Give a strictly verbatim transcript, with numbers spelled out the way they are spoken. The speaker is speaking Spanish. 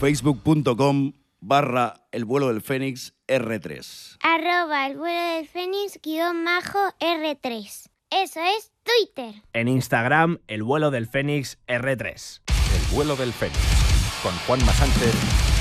facebook.com barra el vuelo del Fénix R tres. Arroba el vuelo del Fénix guión majo R tres. Eso es Twitter. En Instagram, el vuelo del Fénix R tres. El vuelo del Fénix, con Juanma Sánchez